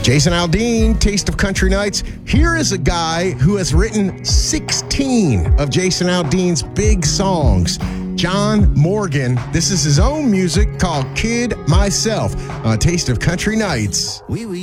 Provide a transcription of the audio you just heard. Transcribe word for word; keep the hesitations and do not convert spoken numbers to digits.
Jason Aldean, Taste of Country Nights. Here is a guy who has written sixteen of Jason Aldean's big songs. John Morgan. This is his own music called Kid Myself. Uh, Taste of Country Nights. Oui, oui.